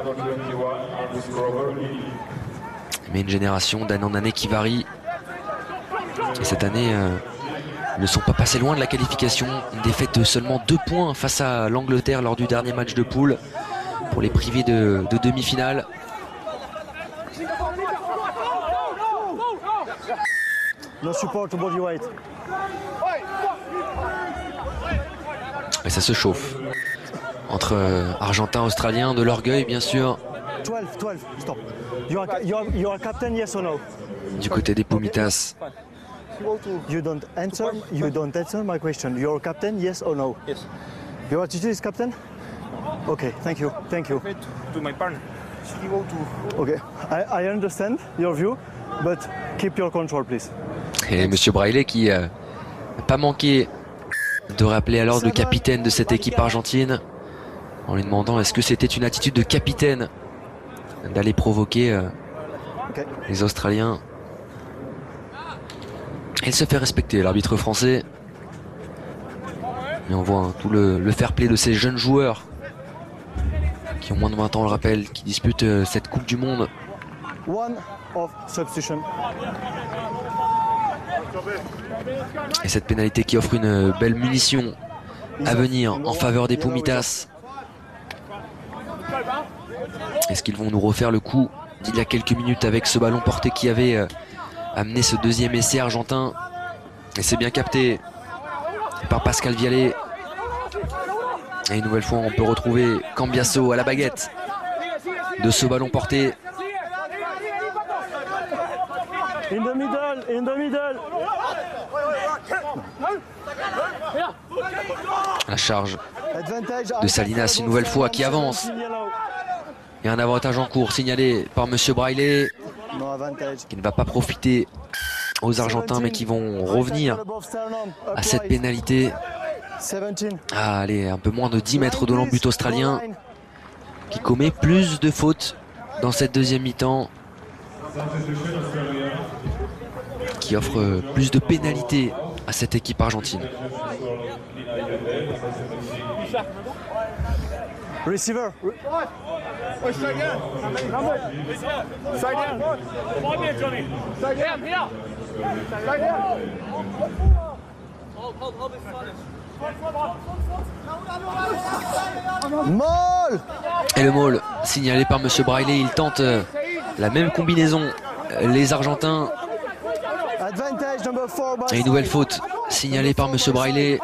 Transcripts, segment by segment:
Mais une génération d'année en année qui varie. Et cette année, ne sont pas passés loin de la qualification. Une défaite de seulement 2 points face à l'Angleterre lors du dernier match de poule pour les privés de demi-finale. No support to body weight. Et ça se chauffe entre Argentins, Australiens, de l'orgueil bien sûr. 12, stop. You are captain, yes or no? Du côté des Pumitas. You don't answer my question. You're captain, yes or no? Yes. Your attitude is captain? Okay, thank you. To my partner. Okay, I understand your view, but keep your control, please. Et Monsieur Braillet qui n'a pas manqué de rappeler alors le capitaine de cette équipe argentine en lui demandant est-ce que c'était une attitude de capitaine d'aller provoquer les Australiens. Il se fait respecter, l'arbitre français. Et on voit tout le fair play de ces jeunes joueurs qui ont moins de 20 ans, on le rappelle, qui disputent cette Coupe du Monde. One of substitution. Et cette pénalité qui offre une belle munition à venir en faveur des Pumitas. Est-ce qu'ils vont nous refaire le coup d'il y a quelques minutes avec ce ballon porté qui avait amené ce deuxième essai argentin? Et c'est bien capté par Pascal Viallet. Et une nouvelle fois on peut retrouver Cambiasso à la baguette de ce ballon porté. In the middle. La charge de Salinas une nouvelle fois qui avance. Et un avantage en cours signalé par Monsieur Braillet, qui ne va pas profiter aux Argentins mais qui vont revenir à cette pénalité. Ah, allez, un peu moins de 10 mètres de l'embut australien qui commet plus de fautes dans cette deuxième mi-temps, qui offre plus de pénalités à cette équipe argentine. Receiver. Maul. Et le maul signalé par Monsieur Braillet, il tente la même combinaison, les Argentins. Et une nouvelle faute signalée par Monsieur Braillet.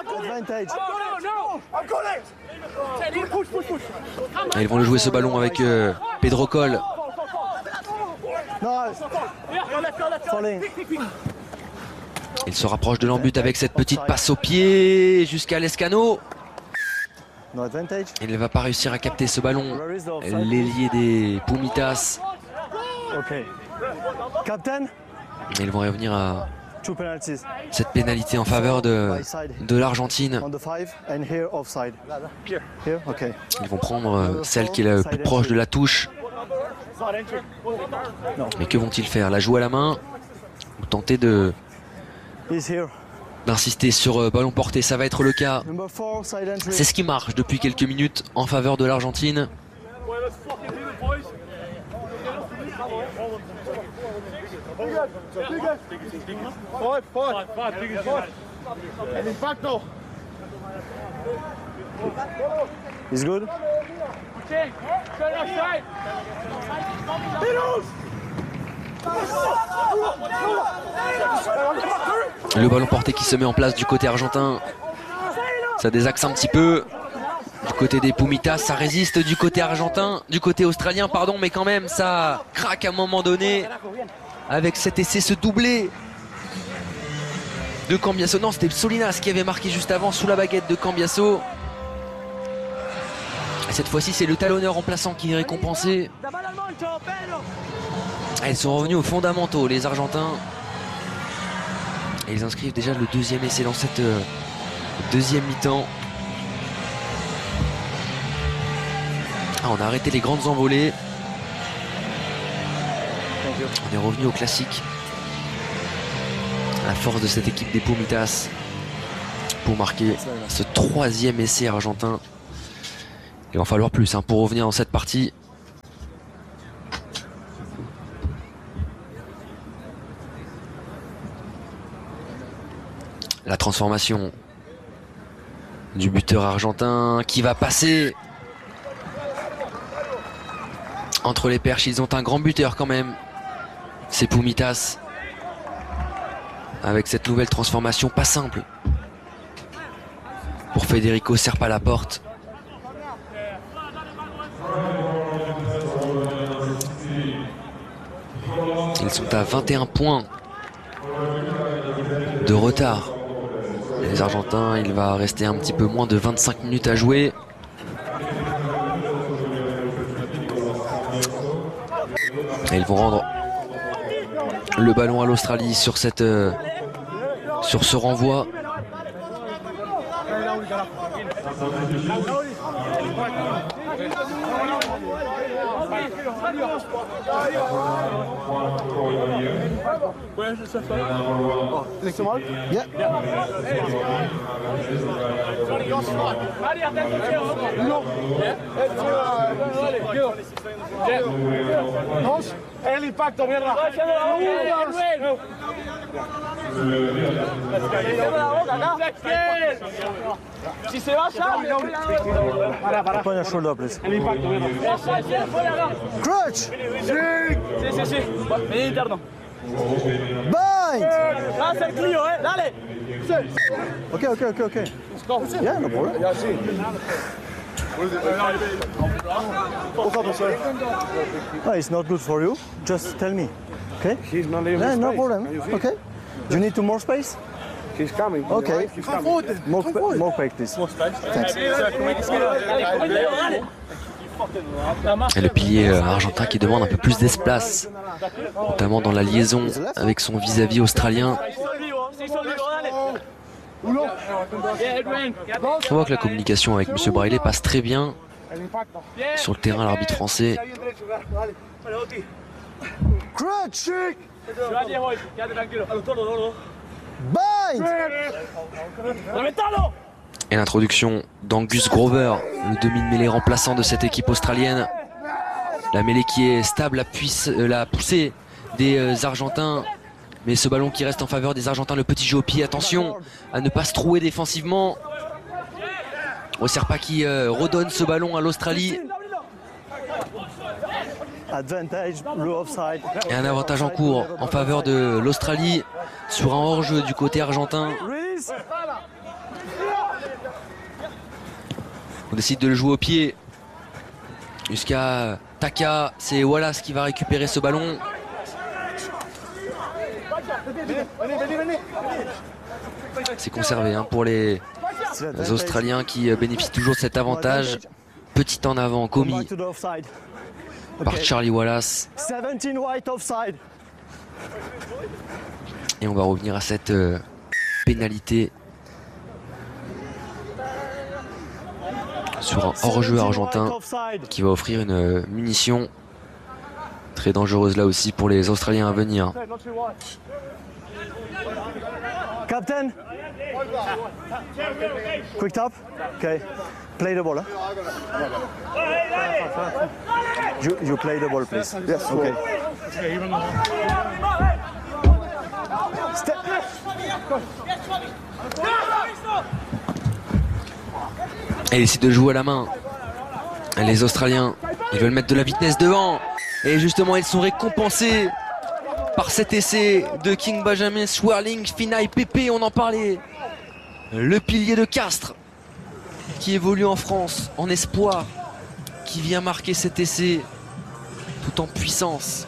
Et ils vont le jouer ce ballon avec Pedro Coll. Il se rapproche de l'embut avec cette petite passe au pied jusqu'à Lescano. Il ne va pas réussir à capter ce ballon. L'ailier des Pumitas. Et ils vont revenir à cette pénalité en faveur de l'Argentine. Ils vont prendre celle qui est la plus proche de la touche. Mais que vont-ils faire? La jouer à la main ou tenter d'insister sur ballon porté? Ça va être le cas. C'est ce qui marche depuis quelques minutes en faveur de l'Argentine. He's good. Le ballon porté qui se met en place du côté argentin. Ça désaxe un petit peu. Du côté des Pumitas, ça résiste du côté argentin, du côté australien, pardon, mais quand même, ça craque à un moment donné. Avec cet essai, ce doublé de Cambiasso. Non, c'était Solinas qui avait marqué juste avant sous la baguette de Cambiasso. Et cette fois-ci, c'est le talonneur remplaçant qui est récompensé. Ils sont revenus aux fondamentaux, les Argentins. Et ils inscrivent déjà le deuxième essai dans cette deuxième mi-temps. Ah, on a arrêté les grandes envolées. On est revenu au classique. La force de cette équipe des Pumitas pour marquer ce troisième essai argentin. Il va en falloir plus pour revenir dans cette partie. La transformation du buteur argentin qui va passer entre les perches. Ils ont un grand buteur quand même. C'est Pumitas. Avec cette nouvelle transformation pas simple pour Federico Serpa Laporte. Ils sont à 21 points de retard. Les Argentins, il va rester un petit peu moins de 25 minutes à jouer. Et ils vont rendre le ballon à l'Australie sur ce renvoi. Yeah. El impacto, mierda. Si se va, Open your shoulder, please. el impacto, mierda. Crutch! Sí, sí. Vení interno. Bind! Va a ser Clio, dale. Okay. Yeah, no problem. Oh, it's not good for you. Just tell me. Okay? He's not leaving Yeah, no space. problem. Okay. Do you need more space? He's coming. Okay. He's coming. More space, please. Thanks. Et le pilier argentin qui demande un peu plus d'espace, notamment dans la liaison avec son vis-à-vis australien. On voit que la communication avec M. Braille passe très bien. Sur le terrain, l'arbitre français. Crutch! Bind! Et l'introduction d'Angus Grover, le demi de mêlée remplaçant de cette équipe australienne. La mêlée qui est stable, la poussée des Argentins. Mais ce ballon qui reste en faveur des Argentins, le petit jeu au pied. Attention à ne pas se trouer défensivement. Serpa qui redonne ce ballon à l'Australie. Et un avantage en cours en faveur de l'Australie sur un hors-jeu du côté argentin. On décide de le jouer au pied jusqu'à Taka. C'est Wallace qui va récupérer ce ballon. C'est conservé pour les Australiens qui bénéficient toujours de cet avantage. Petit en avant commis par Charlie Wallace. Et on va revenir à cette pénalité sur un hors-jeu argentin qui va offrir une munition très dangereuse là aussi pour les Australiens à venir. Captain, quick tap. Okay, play the ball. Huh? You play the ball, please. Yes. Okay. Et ils décident de jouer à la main. Les Australiens, ils veulent mettre de la vitesse devant. Et justement, ils sont récompensés par cet essai de King Benjamin Swerling Finai Pepe, on en parlait. Le pilier de Castres qui évolue en France en espoir, qui vient marquer cet essai tout en puissance.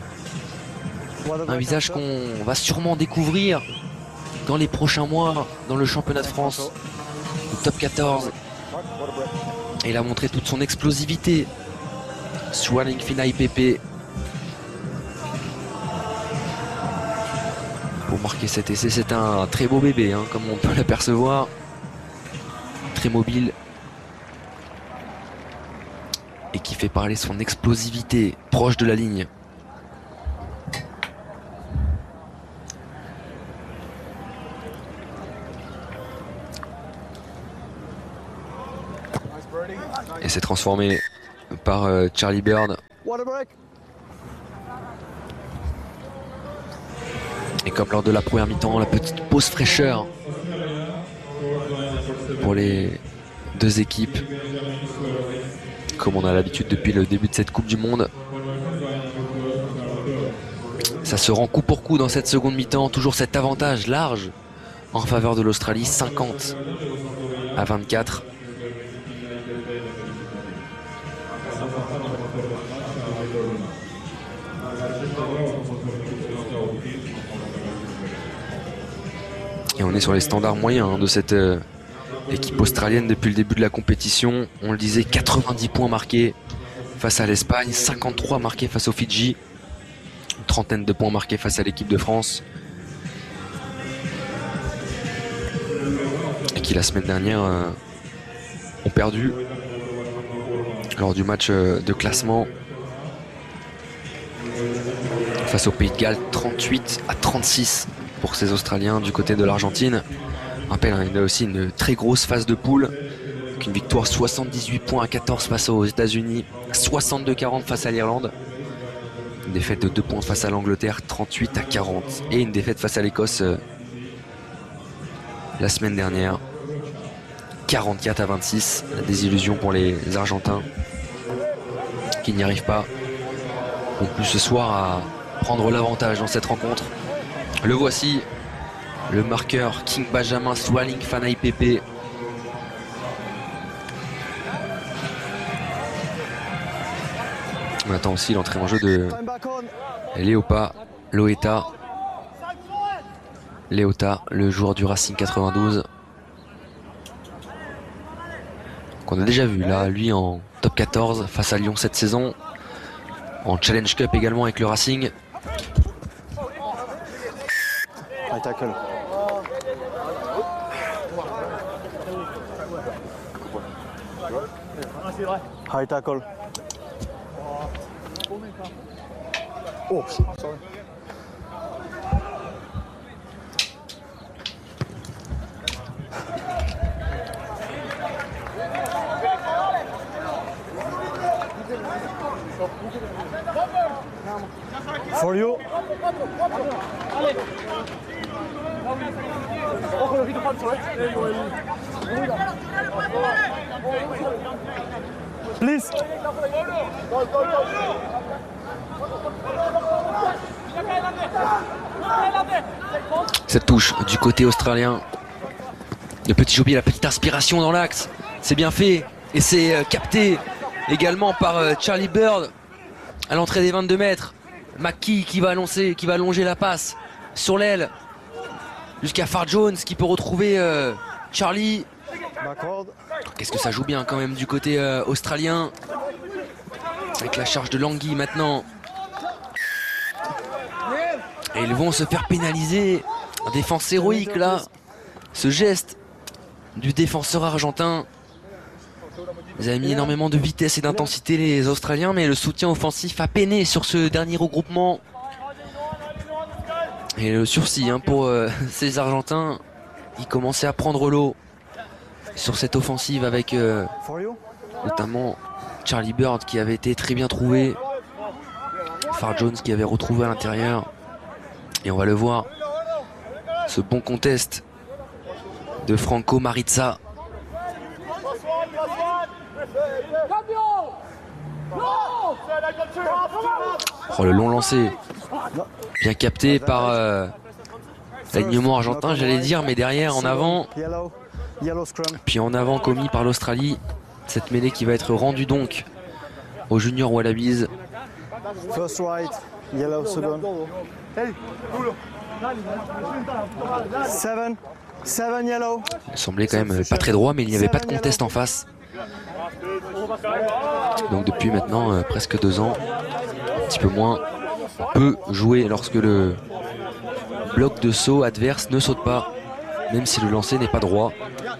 Un visage qu'on va sûrement découvrir dans les prochains mois dans le championnat de France, le top 14. Et il a montré toute son explosivité. Swerling Finai Pepe pour marquer cet essai. C'est un très beau bébé, comme on peut l'apercevoir. Très mobile. Et qui fait parler son explosivité proche de la ligne. Et c'est transformé par Charlie Bird. Et comme lors de la première mi-temps, la petite pause fraîcheur pour les deux équipes, comme on a l'habitude depuis le début de cette Coupe du Monde. Ça se rend coup pour coup dans cette seconde mi-temps, toujours cet avantage large en faveur de l'Australie, 50-24. Et on est sur les standards moyens de cette équipe australienne depuis le début de la compétition. On le disait, 90 points marqués face à l'Espagne, 53 marqués face aux Fidji, une trentaine de points marqués face à l'équipe de France. Et qui la semaine dernière ont perdu lors du match de classement face au Pays de Galles, 38-36 pour ces Australiens du côté de l'Argentine. Je rappelle, il y a aussi une très grosse phase de poule, avec une victoire 78-14 face aux États-Unis, 62-40 face à l'Irlande, une défaite de 2 points face à l'Angleterre, 38-40, et une défaite face à l'Écosse la semaine dernière, 44-26. La désillusion pour les Argentins qui n'y arrivent pas non plus ce soir à prendre l'avantage dans cette rencontre. Le voici, le marqueur King Benjamin Swaling Fanai Pepe. On attend aussi l'entrée en jeu de Leota, le joueur du Racing 92. Qu'on a déjà vu là, lui en top 14 face à Lyon cette saison. En Challenge Cup également avec le Racing. High tackle. High tackle. Oh, sorry. For you. Please. Cette touche du côté australien. Le petit Joby, la petite inspiration dans l'axe. C'est bien fait. Et c'est capté également par Charlie Bird à l'entrée des 22 mètres. McKee qui va allonger la passe sur l'aile jusqu'à Far Jones qui peut retrouver Charlie. Qu'est-ce que ça joue bien quand même du côté australien, avec la charge de Langui maintenant. Et ils vont se faire pénaliser. En défense héroïque là, ce geste du défenseur argentin. Ils avaient mis énormément de vitesse et d'intensité les Australiens, mais le soutien offensif a peiné sur ce dernier regroupement. Et le sursis pour ces Argentins, ils commençaient à prendre l'eau sur cette offensive avec notamment Charlie Bird qui avait été très bien trouvé, Far Jones qui avait retrouvé à l'intérieur. Et on va le voir, ce bon contest de Franco Maritza. Oh, le long lancé, bien capté par l'alignement argentin, j'allais dire, mais derrière, en avant, puis en avant commis par l'Australie. Cette mêlée qui va être rendue donc aux Junior Wallabies. First right, yellow second. 7 yellow. Il semblait quand même pas très droit, mais il n'y avait pas de contest en face. Donc depuis maintenant presque 2 ans, un petit peu moins, on peut jouer lorsque le bloc de saut adverse ne saute pas, même si le lancer n'est pas droit.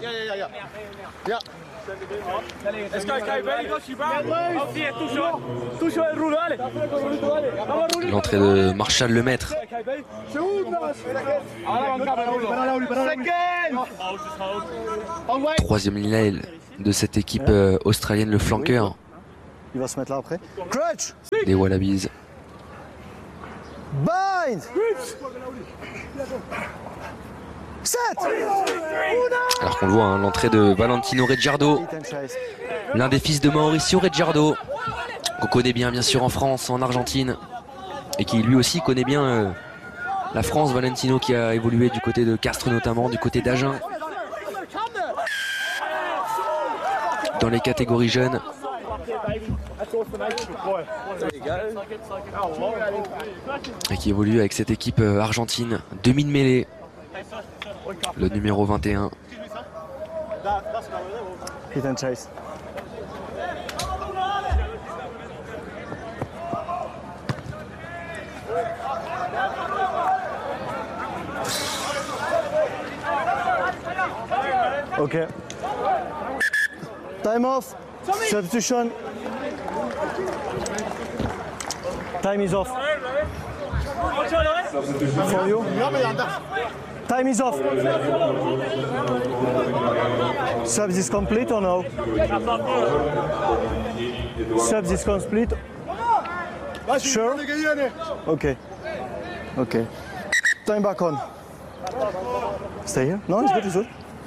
L'entrée de Marshall Lemaître. Troisième ligne de cette équipe australienne, le flanqueur. Il va se mettre là après. Crutch. Des Wallabies. Bind. Alors qu'on le voit, hein, l'entrée de Valentino Reggiardo, l'un des fils de Mauricio Reggiardo, qu'on connaît bien sûr en France, en Argentine, et qui lui aussi connaît bien la France. Valentino qui a évolué du côté de Castres notamment, du côté d'Agen, dans les catégories jeunes. Et qui évolue avec cette équipe argentine. Demi de mêlée, le numéro 21. Hit and chase. Okay. Time off. Substitution. Time is off. For you. Time is off. Subs is complete or no? Subs is complete. Sure? Okay. Okay. Time back on. Stay here? No, it's good, it's good.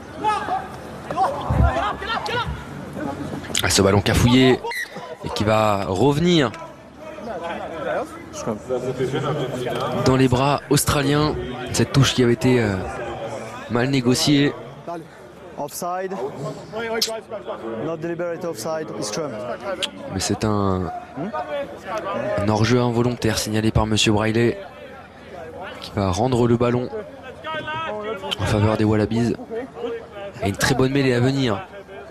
Ce ballon cafouillé et qui va revenir dans les bras australiens. Cette touche qui avait été mal négociée. Offside. Not deliberate offside. Scrum. Mais c'est un hors-jeu involontaire signalé par Monsieur Braillet, qui va rendre le ballon en faveur des Wallabies. Et une très bonne mêlée à venir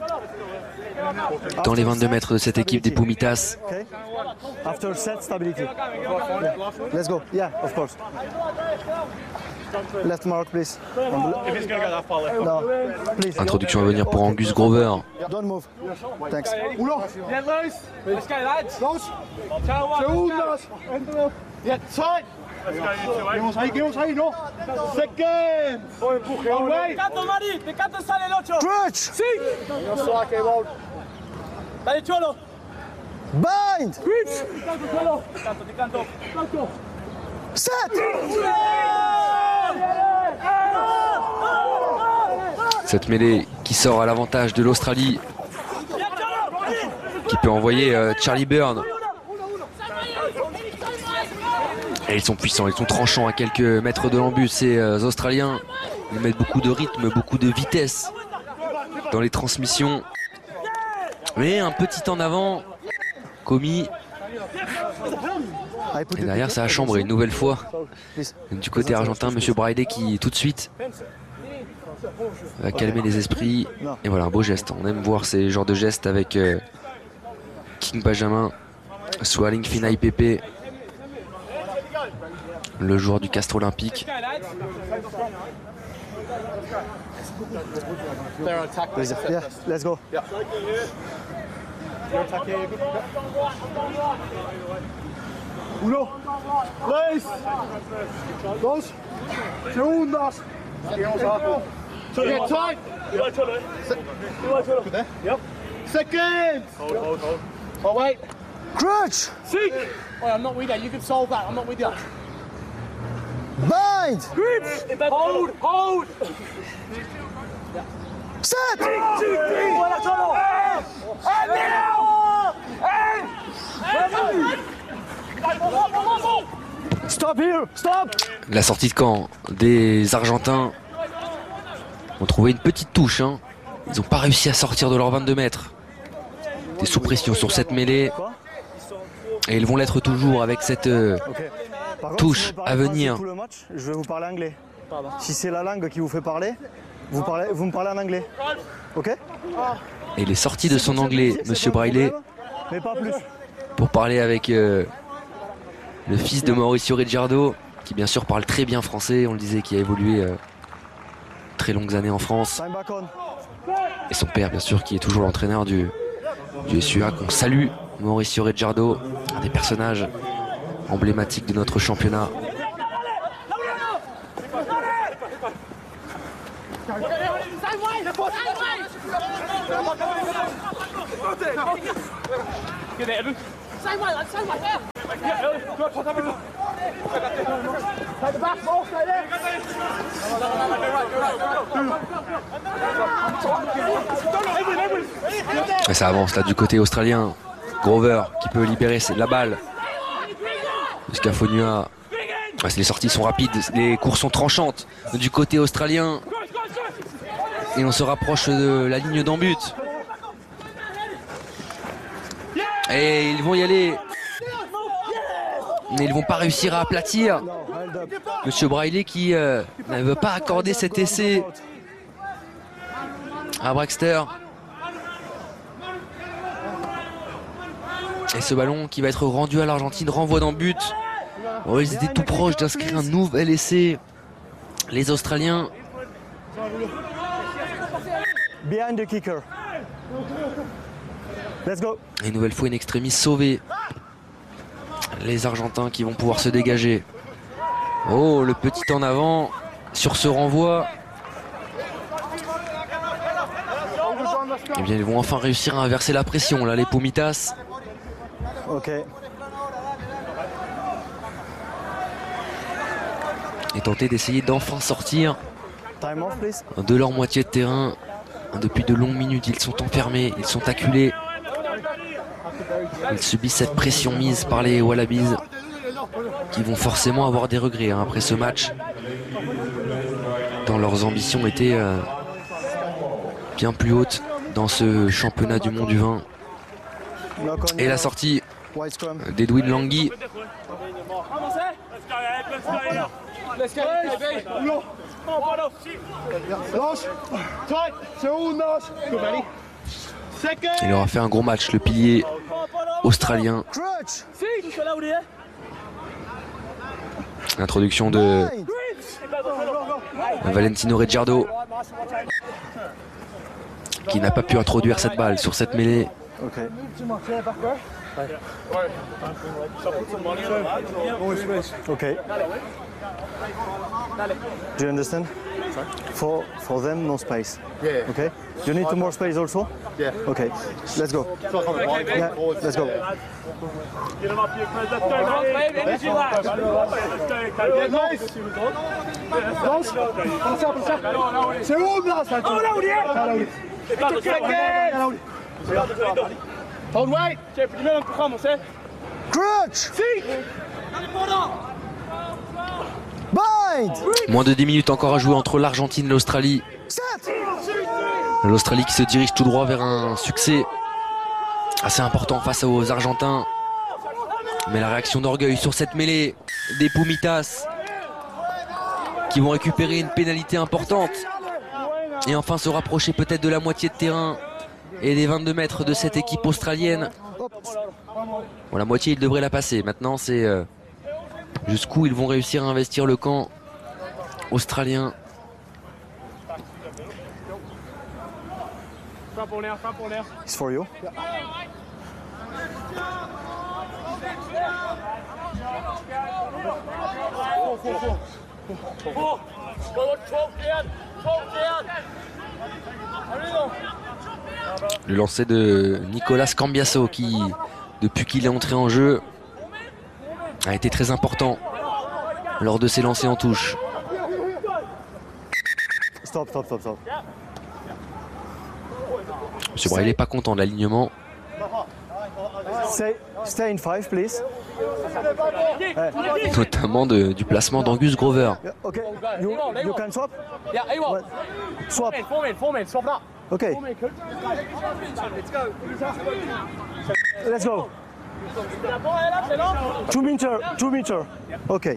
dans les 22 mètres de cette équipe des Pumitas. Okay. After set, stability. Yeah. Let's go. Yeah, of course. Left mark, please. No, please. Introduction à venir pour Angus Grover. Don't move. Thanks. Get loose. Let's go, lads. Yeah, tight. Te canto sale el 8. Stretch. Sí. Dale, Cholo. Bind. Te canto. Set. Cette mêlée qui sort à l'avantage de l'Australie, qui peut envoyer Charlie Byrne. Et ils sont puissants, ils sont tranchants à quelques mètres de l'embut. Ces Australiens, ils mettent beaucoup de rythme, beaucoup de vitesse dans les transmissions. Mais un petit en avant commis. Et derrière ça a chambré une nouvelle fois du côté argentin. Monsieur Braillet qui tout de suite va calmer les esprits. Et voilà, un beau geste. On aime voir ces genres de gestes avec King Benjamin, Swaling Finai Pepe, le joueur du Castres Olympique. Yeah, let's go. Uno, tres, dos, segundos. Get tight. Yep. Second. Hold. Oh, wait. Crutch. Seek. Wait, I'm not with you. You can solve that. I'm not with you. Bind. Hold. Set. Voilà, Cholo. Stop here. Stop. La sortie de camp des Argentins ont trouvé une petite touche. Hein. Ils n'ont pas réussi à sortir de leurs 22 mètres. Des sous pression sur cette mêlée. Et ils vont l'être toujours avec cette touche à venir. Tout le match, je vais vous parler anglais. Si c'est la langue qui vous fait parler, vous me parlez en anglais. Ok? Et il est sorti de son anglais, Monsieur Braillet, mais pas plus. pour parler avec le fils de Mauricio Reggiardo, qui bien sûr parle très bien français, on le disait, qui a évolué très longues années en France. Time back on. Et son père, bien sûr, qui est toujours l'entraîneur du SUA, qu'on salue, Mauricio Reggiardo, un des personnages emblématiques de notre championnat. Et ça avance là du côté australien. Grover qui peut libérer la balle. Scafonua. Les sorties sont rapides, les courses sont tranchantes du côté australien. Et on se rapproche de la ligne d'en but. Et ils vont y aller. Mais ils vont pas réussir à aplatir Monsieur Brailey qui ne veut pas accorder cet essai à Braxter. Et ce ballon qui va être rendu à l'Argentine, renvoie dans le but. Oh, ils étaient tout proches d'inscrire un nouvel essai, les Australiens. Behind the kicker. Let's go. Et une nouvelle fois une extrémiste sauvée. Les Argentins qui vont pouvoir se dégager. Oh, le petit en avant sur ce renvoi. Eh bien, ils vont enfin réussir à inverser la pression, là, les Pumitas. Ok. Et tenter d'essayer d'enfin sortir Time off, please. de leur moitié de terrain. Depuis de longues minutes, ils sont enfermés, ils sont acculés. Ils subissent cette pression mise par les Wallabies qui vont forcément avoir des regrets après ce match. Tant leurs ambitions étaient bien plus hautes dans ce championnat du monde du vin. Et la sortie d'Edwin Langui. Il aura fait un gros match, le pilier australien. L'introduction de Valentino Reggiardo qui n'a pas pu introduire cette balle sur cette mêlée. Okay. Okay. Do you understand? For them, no space. Yeah. Okay. You need more space also. Yeah. Okay. Let's go. Yeah. Let's go. C'est où là ça? Hold wait. C'è prima non come se. Crutch. Bind. Moins de 10 minutes encore à jouer entre l'Argentine et l'Australie. L'Australie qui se dirige tout droit vers un succès assez important face aux Argentins. Mais la réaction d'orgueil sur cette mêlée des Pumitas qui vont récupérer une pénalité importante et enfin se rapprocher peut-être de la moitié de terrain et des 22 mètres de cette équipe australienne. Bon, la moitié, ils devraient la passer. Maintenant, c'est jusqu'où ils vont réussir à investir le camp australien. It's for you. Le lancer de Nicolas Cambiasso qui, depuis qu'il est entré en jeu, a été très important lors de ses lancers en touche. Stop. Monsieur Brailey n'est pas content de l'alignement. Stay in 5, please. Notamment du placement d'Angus Grover. Yeah, okay. You can swap? Yeah, hey what? Swap. Four men, swap it up. Okay. Let's go. 2 meter. Okay.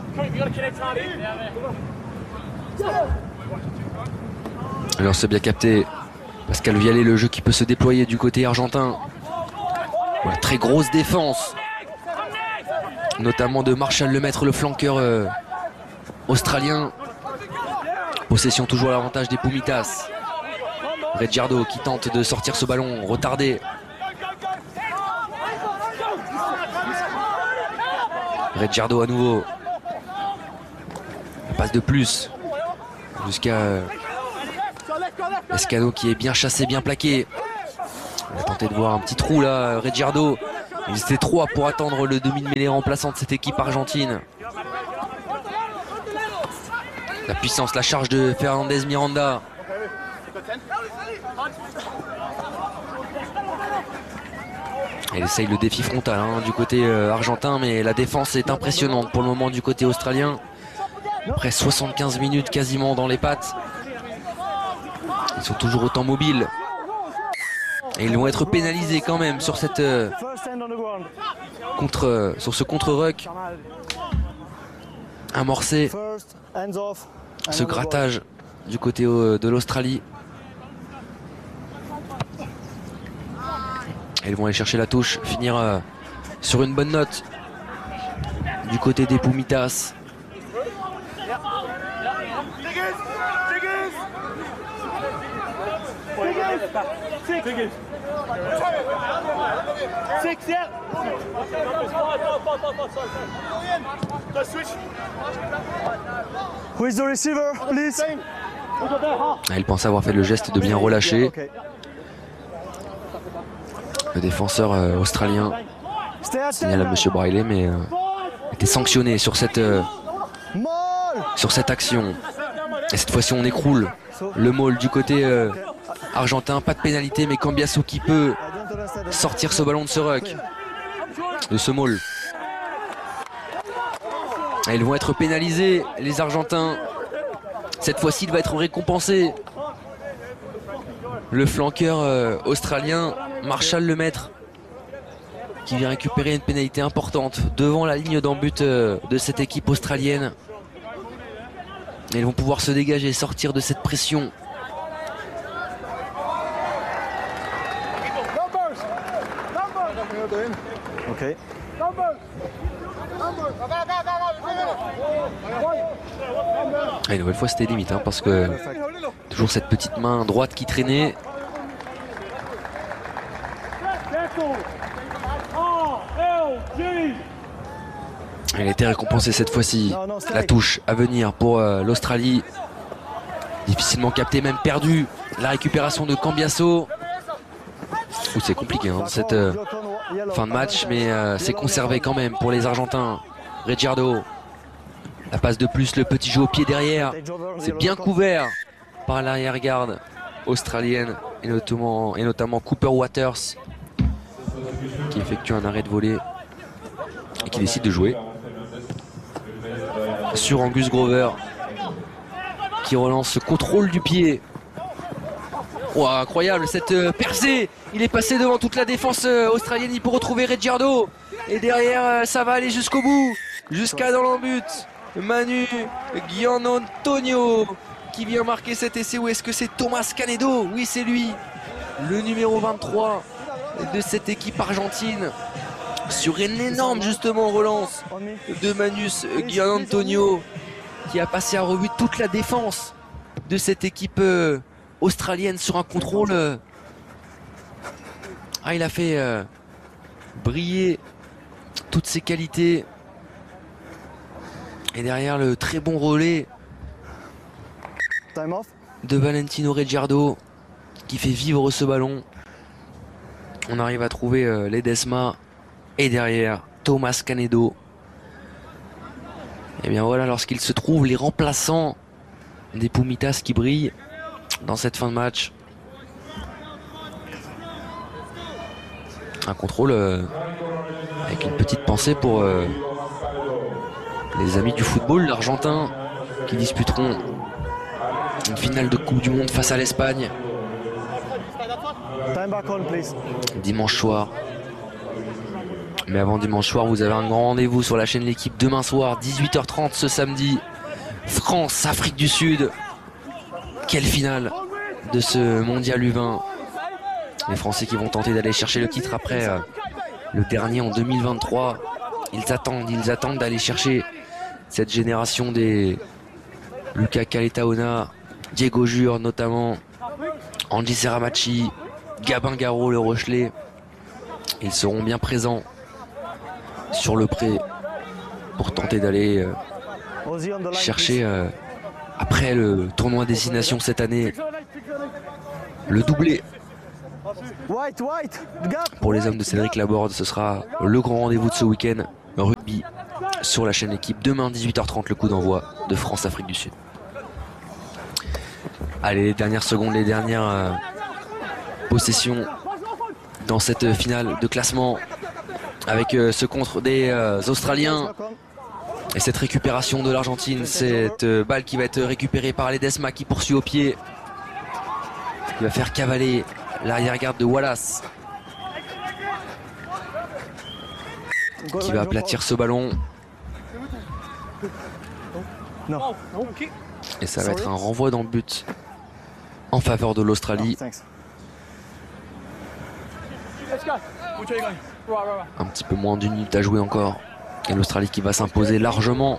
Alors c'est bien capté. Pascal Viallet, le jeu qui peut se déployer du côté argentin. Voilà, très grosse défense. Notamment de Marshall Lemaître, le flanqueur australien. Possession toujours à l'avantage des Pumitas. Reggiardo qui tente de sortir ce ballon retardé. Reggiardo à nouveau. La passe de plus jusqu'à Escano qui est bien chassé, bien plaqué. Il a tenté de voir un petit trou là, Reggiardo. Ils étaient 3 pour attendre le demi de mêlée remplaçant de cette équipe argentine. La puissance, la charge de Fernandez Miranda. Elle essaye le défi frontal du côté argentin, mais la défense est impressionnante pour le moment du côté australien. Après 75 minutes quasiment dans les pattes. Ils sont toujours autant mobiles. Et ils vont être pénalisés quand même sur cette sur ce contre-ruck amorcé. Ce grattage du côté de l'Australie. Et ils vont aller chercher la touche, finir sur une bonne note du côté des Pumitas. Who is the receiver, please? Il pense avoir fait le geste de bien relâcher. Le défenseur australien signale à Monsieur Braillet, mais était sanctionné sur cette action. Et cette fois-ci, on écroule le maul du côté argentin. Pas de pénalité, mais Cambiasso qui peut sortir ce ballon de ce ruck, de ce maul. Et ils vont être pénalisés, les Argentins. Cette fois-ci, il va être récompensé. Le flanqueur australien, Marshall Lemaître, qui vient récupérer une pénalité importante devant la ligne d'en but de cette équipe australienne. Et ils vont pouvoir se dégager, sortir de cette pression. Ok. Et une nouvelle fois, c'était limite, parce que toujours cette petite main droite qui traînait. Elle a été récompensée cette fois-ci. La touche à venir pour l'Australie. Difficilement captée, même perdue. La récupération de Cambiasso. C'est compliqué cette fin de match, mais c'est conservé quand même pour les Argentins. Ricciardo. La passe de plus, le petit jeu au pied derrière. C'est bien couvert par l'arrière-garde australienne et notamment Cooper Waters, qui effectue un arrêt de volée et qui décide de jouer sur Angus Grover, qui relance ce contrôle du pied. Oh, incroyable cette percée. Il est passé devant toute la défense australienne. Il peut retrouver Ricciardo et derrière ça va aller jusqu'au bout, jusqu'à dans l'en-but. Manu Gianantonio qui vient marquer cet essai. Ou est-ce que c'est Thomas Canedo? Oui, c'est lui, le numéro 23 de cette équipe argentine, sur une énorme justement relance de Manus Gianantonio, qui a passé à revue toute la défense de cette équipe australienne sur un contrôle. Il a fait briller toutes ses qualités. Et derrière, le très bon relais de Valentino Ricciardo, qui fait vivre ce ballon. On arrive à trouver Ledesma. Et derrière, Thomas Canedo. Et bien voilà, lorsqu'il se trouve les remplaçants des Pumitas qui brillent dans cette fin de match. Un contrôle avec une petite pensée pour les amis du football, l'Argentin, qui disputeront une finale de Coupe du Monde face à l'Espagne dimanche soir. Mais avant dimanche soir, vous avez un grand rendez-vous sur la chaîne L'Équipe demain soir, 18h30 ce samedi. France, Afrique du Sud. Quelle finale de ce mondial U20. Les Français qui vont tenter d'aller chercher le titre après le dernier en 2023. Ils attendent d'aller chercher cette génération des Lucas Caletaona, Diego Jure notamment, Andy Seramachi, Gabin Garraud, le Rochelet. Ils seront bien présents sur le pré pour tenter d'aller chercher après le tournoi destination cette année le doublé. Pour les hommes de Cédric Laborde, ce sera le grand rendez-vous de ce week-end rugby sur la chaîne L'Équipe. Demain 18h30, le coup d'envoi de France-Afrique du Sud. Allez, les dernières secondes, les dernières possessions dans cette finale de classement avec ce contre des Australiens. Et cette récupération de l'Argentine, cette balle qui va être récupérée par Ledesma qui poursuit au pied. Il va faire cavaler l'arrière-garde de Wallace. Qui va aplatir ce ballon. Non. Et ça va être un renvoi dans le but en faveur de l'Australie. Un petit peu moins d'une minute à jouer encore. Et l'Australie qui va s'imposer largement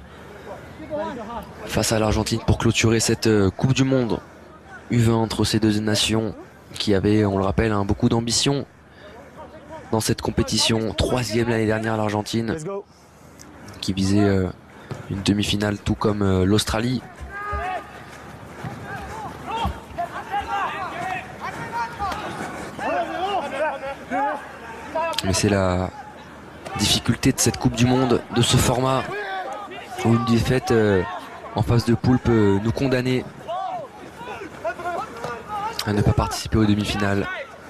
face à l'Argentine pour clôturer cette Coupe du Monde U20 entre ces deux nations qui avaient, on le rappelle, beaucoup d'ambition dans cette compétition. 3e l'année dernière l'Argentine qui visait une demi-finale tout comme l'Australie. Mais c'est la difficulté de cette Coupe du Monde, de ce format où une défaite en phase de poule peut nous condamner à ne pas participer aux demi-finales.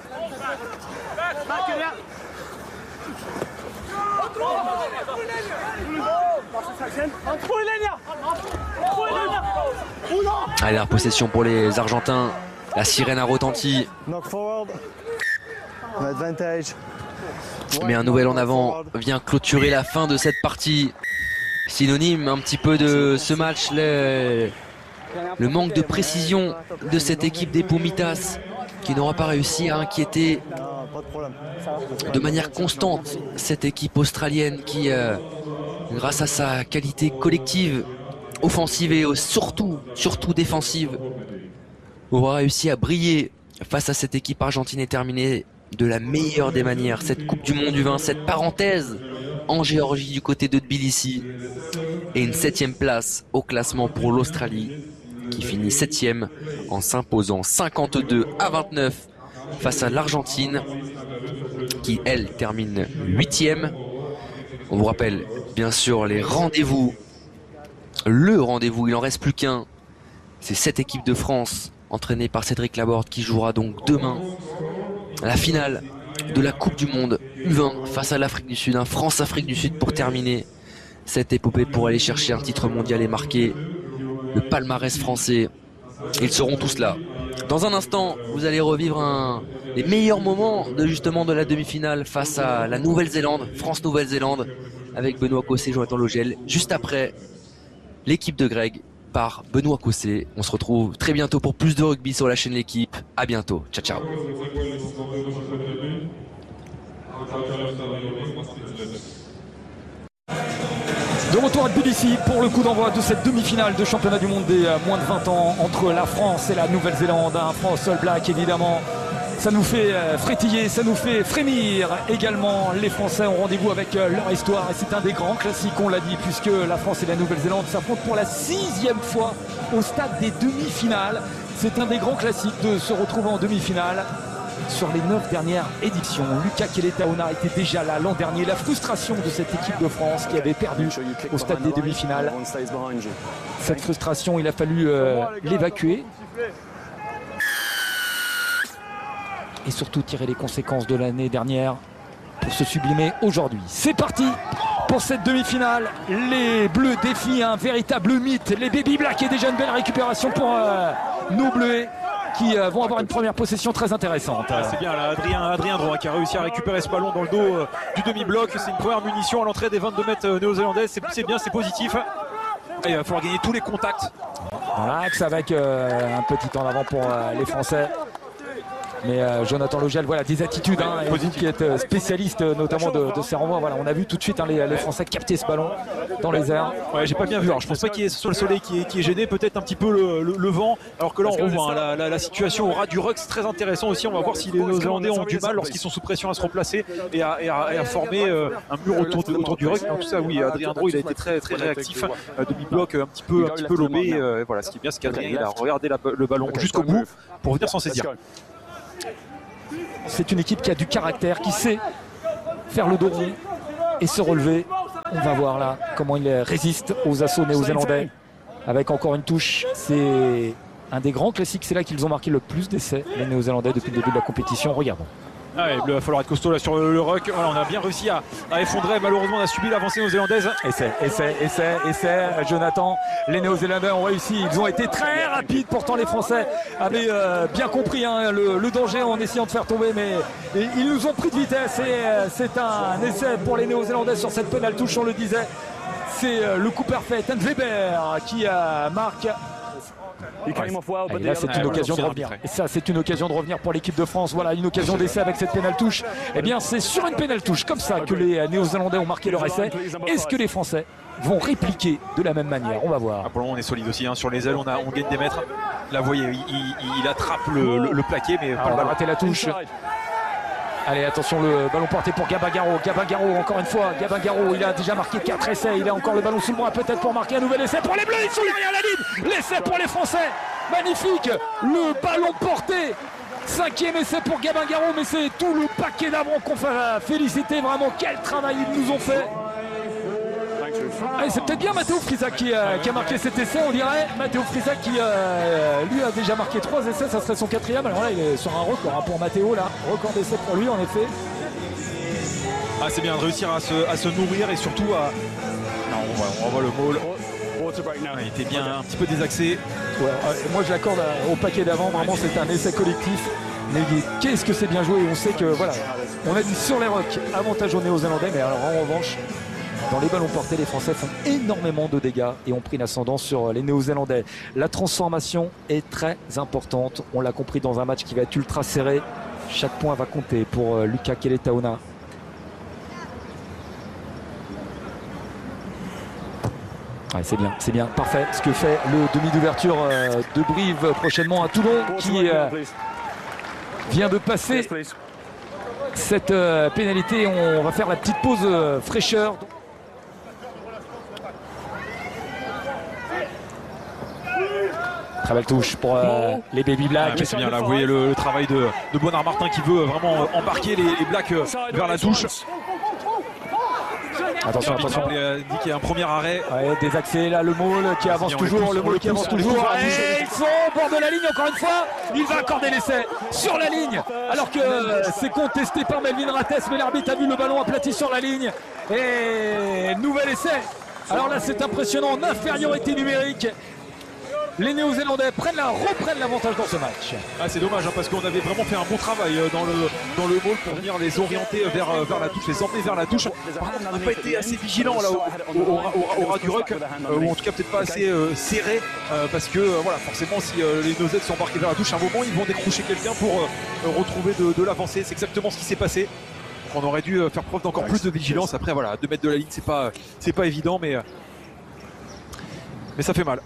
Allez, la possession pour les Argentins. La sirène a retenti. Mais un nouvel en avant vient clôturer la fin de cette partie. Synonyme un petit peu de ce match, le manque de précision de cette équipe des Pumitas qui n'aura pas réussi à inquiéter de manière constante cette équipe australienne qui, grâce à sa qualité collective, offensive et surtout défensive, aura réussi à briller face à cette équipe argentine et terminer de la meilleure des manières cette Coupe du Monde U20, cette parenthèse en Géorgie du côté de Tbilissi, et une 7e place au classement pour l'Australie qui finit 7e en s'imposant 52-29 face à l'Argentine qui elle termine 8e. On vous rappelle bien sûr les rendez-vous, le rendez-vous, il en reste plus qu'un, c'est cette équipe de France entraînée par Cédric Laborde qui jouera donc demain la finale de la Coupe du Monde U20 face à l'Afrique du Sud, France-Afrique du Sud pour terminer cette épopée, pour aller chercher un titre mondial et marquer le palmarès français. Ils seront tous là. Dans un instant, vous allez revivre les meilleurs moments de la demi-finale face à la Nouvelle-Zélande, France-Nouvelle-Zélande, avec Benoît Cossé, Jonathan Logel. Juste après, l'équipe de Greg par Benoît Cossé. On se retrouve très bientôt pour plus de rugby sur la chaîne L'équipe. À bientôt. Ciao, ciao. De retour à Tbilissi pour le coup d'envoi de cette demi-finale de championnat du monde des moins de 20 ans entre la France et la Nouvelle-Zélande. France All Black évidemment. Ça nous fait frétiller, ça nous fait frémir également. Les Français ont rendez-vous avec leur histoire et c'est un des grands classiques, on l'a dit, puisque la France et la Nouvelle-Zélande s'affrontent pour la 6e fois au stade des demi-finales. C'est un des grands classiques de se retrouver en demi-finale. Sur les 9 dernières éditions, Lucas Keletaona était déjà là l'an dernier. La frustration de cette équipe de France qui avait perdu au stade des demi-finales. Cette frustration, il a fallu l'évacuer. Et surtout tirer les conséquences de l'année dernière pour se sublimer aujourd'hui. C'est parti pour cette demi-finale. Les Bleus défient un véritable mythe. Les Baby Black, et déjà une belle récupération pour nos Bleus qui vont avoir une première possession très intéressante. C'est bien là, Adrien Droit qui a réussi à récupérer ce ballon dans le dos du demi-bloc. C'est une première munition à l'entrée des 22 mètres néo-zélandaises. C'est bien, c'est positif. Et il va falloir gagner tous les contacts. Dans l'axe avec un petit en avant pour les Français. Mais Jonathan Logel, voilà, des attitudes, et vous qui êtes spécialiste notamment de ces renvois, voilà, on a vu tout de suite les Français capter ce ballon dans les airs. Ouais, j'ai pas bien vu, alors je pense pas qu'il y ait sur le soleil qui est gêné, peut-être un petit peu le vent, alors que là on revoit la situation au ras du ruck, c'est très intéressant aussi. On va voir si les Néo-Zélandais ont du mal lorsqu'ils sont sous pression à se replacer et à former un mur autour du ruck. En tout ça, oui, Adrien Drot, il a été très réactif, demi-bloc un petit peu lobé. Voilà, ce qui est bien, c'est qu'Adrien il a regardé le ballon jusqu'au bout pour venir s'en saisir. C'est une équipe qui a du caractère, qui sait faire le dos rond et se relever. On va voir là comment il résiste aux assauts néo-zélandais. Avec encore une touche, c'est un des grands classiques. C'est là qu'ils ont marqué le plus d'essais, les Néo-Zélandais, depuis le début de la compétition. Regardons. Il va falloir être costaud là sur le ruck. Voilà, on a bien réussi à effondrer. Malheureusement, on a subi l'avancée néo-zélandaise. Essai. Jonathan, les Néo-Zélandais ont réussi. Ils ont été très rapides. Pourtant, les Français avaient bien compris le danger en essayant de faire tomber. Mais ils nous ont pris de vitesse. Et c'est un essai pour les Néo-Zélandais sur cette pénale touche, on le disait. C'est le coup parfait. Ten Weber qui marque. Et là, c'est une occasion de revenir. Et ça, c'est une occasion de revenir pour l'équipe de France. Voilà, une occasion d'essai avec cette pénale touche. Eh bien, c'est sur une pénale touche comme ça que les Néo-Zélandais ont marqué leur essai. Est-ce que les Français vont répliquer de la même manière? On va voir. Pour le moment, on est solide aussi. Sur les ailes, on gagne des mètres. Là, vous voyez, il attrape le plaqué, mais on va rater la touche. Allez, attention, le ballon porté pour Gabin Garraud. Gabin Garraud, encore une fois. Gabin Garraud, il a déjà marqué 4 essais. Il a encore le ballon sous le bras, peut-être pour marquer un nouvel essai pour les Bleus. Ils sont derrière la ligne. L'essai pour les Français. Magnifique. Le ballon porté. 5e essai pour Gabin Garraud, mais c'est tout le paquet d'avant qu'on va féliciter. Vraiment, quel travail ils nous ont fait. Allez, c'est peut-être bien Matteo Frisac qui a marqué cet essai, on dirait. Matteo Frisac qui lui a déjà marqué 3 essais, ça serait son 4e. Alors là, il est sur un record pour Matteo, là. Record d'essai pour lui, en effet. C'est bien de réussir à se nourrir et surtout à... Non, on voit le maul. Il était bien un petit peu désaxé. Ouais, moi, je l'accorde au paquet d'avant. Vraiment, c'est un essai collectif. Mais qu'est-ce que c'est bien joué. On sait que, voilà, on a dit sur les rocks, avantage aux Néo-Zélandais. Mais alors, en revanche, dans les ballons portés, les Français font énormément de dégâts et ont pris l'ascendant sur les Néo-Zélandais. La transformation est très importante. On l'a compris dans un match qui va être ultra serré. Chaque point va compter pour Luka Keletaona. Ouais, c'est bien, parfait. Ce que fait le demi d'ouverture de Brive prochainement à Toulon qui vient de passer cette pénalité. On va faire la petite pause fraîcheur. Très belle touche pour les Baby Blacks. C'est bien là, vous voyez le travail de Bonnard Martin qui veut vraiment embarquer les Blacks vers la touche. Attention. Il dit qu'il y a un premier arrêt. Ouais, désaxé là, le Maul qui avance toujours. Le Maul qui avance toujours. Et ils sont au bord de la ligne encore une fois. Il va accorder l'essai sur la ligne. Alors que c'est contesté par Melvin Rattès. Mais l'arbitre a vu le ballon aplati sur la ligne. Et nouvel essai. Alors là, c'est impressionnant. En infériorité numérique. Les Néo-Zélandais reprennent l'avantage dans ce match. C'est dommage parce qu'on avait vraiment fait un bon travail dans le ball pour venir les orienter vers la touche, les emmener vers la touche. Par contre, on n'a pas été assez vigilant là au ras du ruck, ou en tout cas peut-être pas assez serré, parce que voilà, forcément si les Néo-Zélandais sont embarqués vers la touche, à un moment ils vont décrocher quelqu'un pour retrouver de l'avancée. C'est exactement ce qui s'est passé. On aurait dû faire preuve d'encore plus de vigilance. Après voilà, 2 mètres de la ligne, c'est pas évident, mais ça fait mal.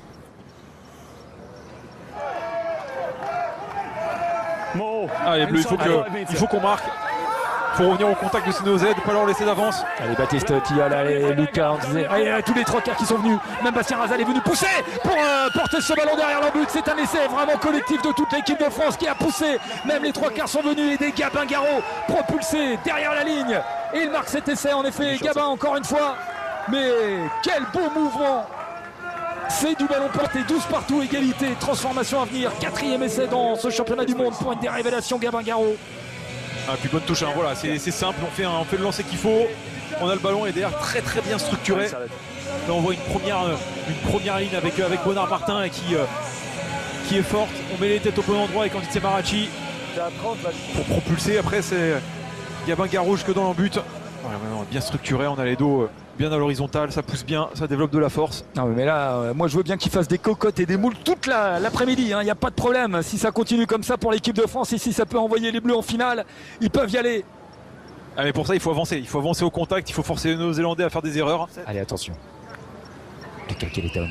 Les Bleus, il faut qu'on marque. Il faut revenir au contact de ces Néo-Zélandais, pas leur laisser d'avance. Allez, Baptiste Tillol, allez, Lucas, on disait, allez, tous les 3 quarts qui sont venus. Même Bastien Razal est venu pousser pour porter ce ballon derrière leur but. C'est un essai vraiment collectif de toute l'équipe de France qui a poussé. Même les 3 quarts sont venus aider Gabin Garraud, propulsé derrière la ligne. Et il marque cet essai, en effet. Gabin, encore une fois. Mais quel beau mouvement! C'est du ballon porté, 12 partout, égalité, transformation à venir. 4e essai dans ce championnat du monde pour une des révélations, Gabin Garraud. Puis bonne touche, voilà, c'est simple, on fait le lancer qu'il faut. On a le ballon et derrière très très bien structuré. Là on voit une première ligne avec Bonnard Martin et qui est forte. On met les têtes au bon endroit avec Candice Marachi pour propulser. Après c'est Gabin Garraud jusque dans l'embut. Voilà, bien structuré, on a les dos bien à l'horizontale, ça pousse bien, ça développe de la force. Non mais là, moi je veux bien qu'ils fassent des cocottes et des moules toute l'après-midi, il n'y a pas de problème. Si ça continue comme ça pour l'équipe de France et si ça peut envoyer les Bleus en finale, ils peuvent y aller. Mais pour ça il faut avancer au contact, il faut forcer les Néo-Zélandais à faire des erreurs. Allez, attention. Luka Keletaona.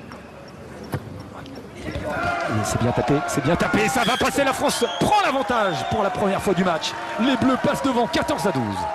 C'est bien tapé, ça va passer, la France prend l'avantage pour la première fois du match. Les Bleus passent devant 14-12.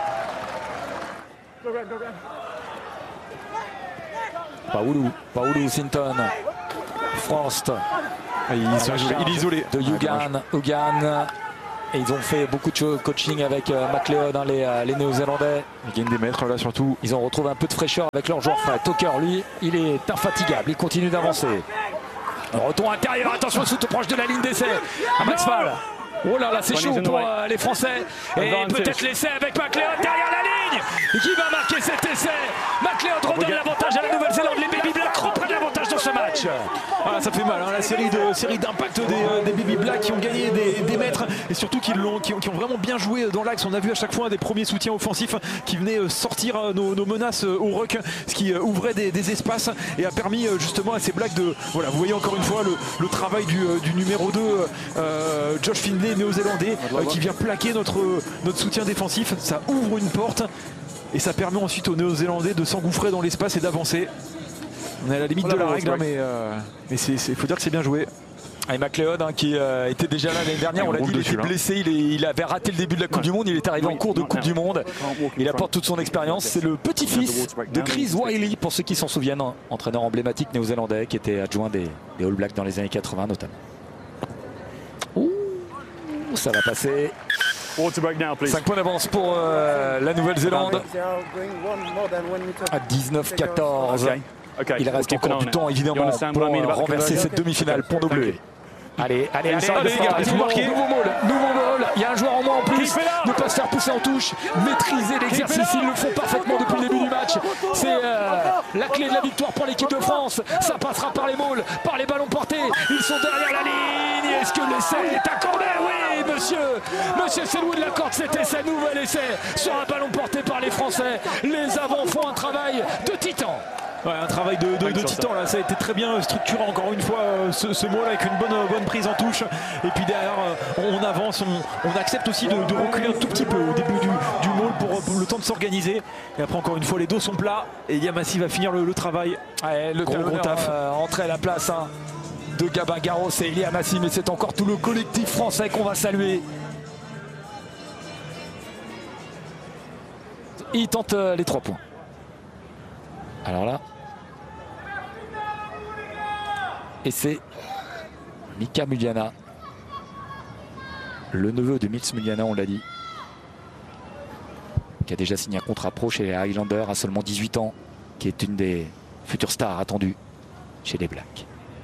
Paoulou Sinton, Frost, il est isolé de Hugan. Et ils ont fait beaucoup de coaching avec McLeod, les Néo-Zélandais. Ils gagnent des mètres là surtout. Ils ont retrouvé un peu de fraîcheur avec leur joueur frais. Tucker, lui, il est infatigable, il continue d'avancer. Retour intérieur, attention, tout proche de la ligne d'essai. À Max Fall. Oh là là, c'est chaud pour les Français. Et peut-être l'essai avec McLeod derrière la ligne. Qui va marquer cet essai? McLeod redonne l'avantage à la Nouvelle-Zélande. Les Baby Blacks reprennent l'avantage dans ce match. Ah, ça fait mal, hein, la série d'impact des Baby Blacks qui ont gagné des mètres et surtout qui ont vraiment bien joué dans l'axe. On a vu à chaque fois des premiers soutiens offensifs qui venaient sortir nos menaces au ruck, ce qui ouvrait des espaces et a permis justement à ces Blacks de... Voilà, vous voyez encore une fois le travail du numéro 2, Josh Findlay, néo-zélandais, qui vient plaquer notre soutien défensif. Ça ouvre une porte et ça permet ensuite aux néo-zélandais de s'engouffrer dans l'espace et d'avancer. On est à la limite de la règle, mais il faut dire que c'est bien joué. Et McLeod qui était déjà là l'année dernière, on l'a dit, il était blessé, il avait raté le début de la Coupe du Monde, il est arrivé en cours de Coupe du Monde, il apporte toute son expérience, c'est le petit-fils de Chris Wylie, pour ceux qui s'en souviennent, entraîneur emblématique néo-zélandais qui était adjoint des All Blacks dans les années 80 notamment. Ouh, ça va passer. 5 points d'avance pour la Nouvelle-Zélande à 19-14. Il reste encore du temps évidemment pour renverser cette demi-finale pour nos Bleus. Allez, nouveau Maul, il y a un joueur en moins en plus, ne pas se faire pousser en touche, maîtriser l'exercice, ils le font parfaitement depuis le début du match. C'est la clé de la victoire pour l'équipe de France, ça passera par les Mauls, par les ballons portés, ils sont derrière la ligne, est-ce que l'essai est accordé? Oui monsieur Selwood l'accorde cet essai, nouvel essai sur un ballon porté par les Français, les avants font un travail de titan. Ouais, un travail de titan là, ça a été très bien structuré encore une fois ce mot là avec une bonne prise en touche et puis derrière on avance, on accepte aussi de reculer un tout petit peu au début du mall pour le temps de s'organiser et après encore une fois les dos sont plats et Yamassi va finir le travail. Ouais, le gros taf entrée à la place de Gabin Garros et Elia Massi, mais c'est encore tout le collectif français qu'on va saluer. Il tente les 3 points. Alors là, et c'est Mika Muliana, le neveu de Mils Muliana, on l'a dit, qui a déjà signé un contrat pro chez les Highlanders à seulement 18 ans, qui est une des futures stars attendues chez les Blacks.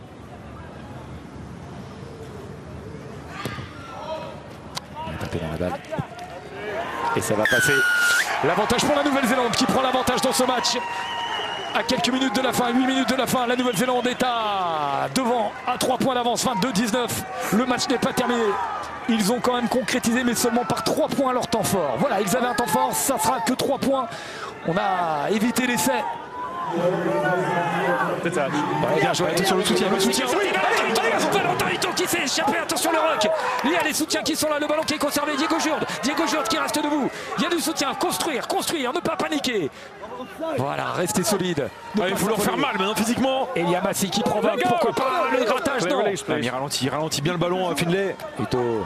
Il a tapé dans la balle et ça va passer. L'avantage pour la Nouvelle-Zélande qui prend l'avantage dans ce match. À quelques minutes de la fin, 8 minutes de la fin, la Nouvelle-Zélande est devant à 3 points d'avance, 22-19. Le match n'est pas terminé. Ils ont quand même concrétisé, mais seulement par 3 points leur temps fort. Voilà, ils avaient un temps fort, ça sera que 3 points. On a évité l'essai. Bien joué, attention le soutien. Valentino qui s'est échappé, attention le rock. Il y a les soutiens qui sont là, le ballon qui est conservé. Diego Jurde qui reste debout. Il y a du soutien, construire, ne pas paniquer. Voilà, restez solide. Il faut leur faire mal maintenant physiquement. Et Yamassi qui provoque, pourquoi pas le grattage, non. Il ralentit bien le ballon, Findlay. Plutôt